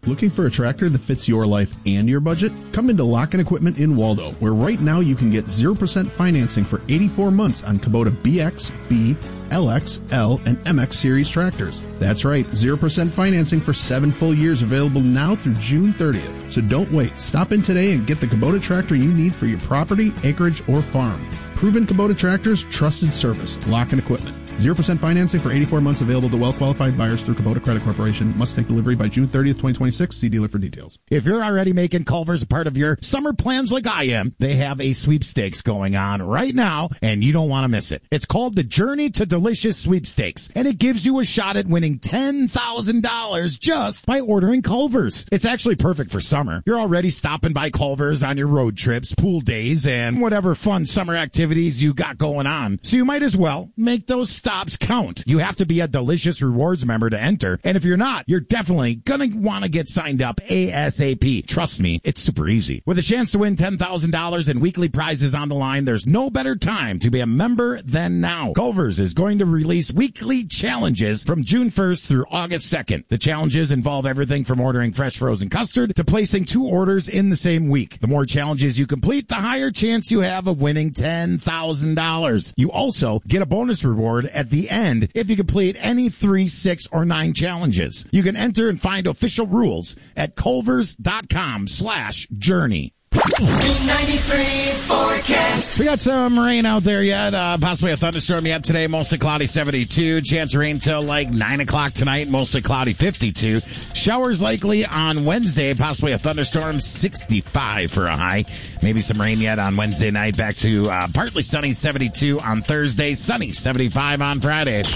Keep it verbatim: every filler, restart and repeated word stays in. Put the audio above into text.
Looking for a tractor that fits your life and your budget? Come into Lock and Equipment in Waldo, where right now you can get zero percent financing for eighty-four months on Kubota B X, B, L X, L, and M X series tractors. That's right, zero percent financing for seven full years available now through June thirtieth. So don't wait. Stop in today and get the Kubota tractor you need for your property, acreage, or farm. Proven Kubota tractors, trusted service. Lock and Equipment. zero percent financing for eighty-four months available to well-qualified buyers through Kubota Credit Corporation. Must take delivery by June thirtieth, twenty twenty-six. See dealer for details. If you're already making Culver's a part of your summer plans like I am, they have a sweepstakes going on right now, and you don't want to miss it. It's called the Journey to Delicious Sweepstakes, and it gives you a shot at winning ten thousand dollars just by ordering Culver's. It's actually perfect for summer. You're already stopping by Culver's on your road trips, pool days, and whatever fun summer activities you got going on. So you might as well make those stops count. You have to be a Delicious Rewards member to enter, and if you're not, you're definitely gonna want to get signed up ASAP. Trust me, it's super easy. With a chance to win ten thousand dollars and weekly prizes on the line, there's no better time to be a member than now. Culver's is going to release weekly challenges from June first through August second. The challenges involve everything from ordering fresh frozen custard to placing two orders in the same week. The more challenges you complete, the higher chance you have of winning ten thousand dollars. You also get a bonus reward at the end if you complete any three, six, or nine challenges. You can enter and find official rules at culvers.com slash journey. ninety-three forecast. We got some rain out there yet. Uh, possibly a thunderstorm yet today. Mostly cloudy, seventy-two. Chance of rain till like nine o'clock tonight. Mostly cloudy, fifty-two. Showers likely on Wednesday. Possibly a thunderstorm, sixty-five for a high. Maybe some rain yet on Wednesday night. Back to uh, partly sunny, seventy-two on Thursday. Sunny, seventy-five on Friday.